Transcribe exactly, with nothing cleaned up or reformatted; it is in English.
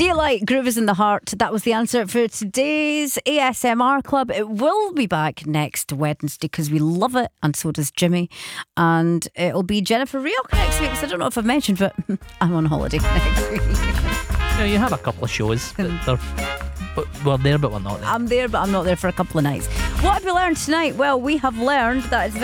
Daylight, Groove is in the Heart. That was the answer for today's A S M R Club. It will be back next Wednesday because we love it, and so does Jimmy. And it'll be Jennifer Rioch next week. So I don't know if I've mentioned, but I'm on holiday next week. Yeah, you had a couple of shows, but they're, but we're there, but we're not there. I'm there, but I'm not there for a couple of nights. What have we learned tonight? Well, we have learned that it's